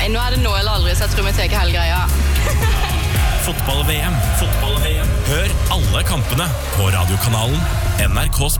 Nei, nå det nå eller aldri, så jeg tror vi tar hele greia. Fotball-VM. Hør alle kampene på radiokanalen NRK Sport.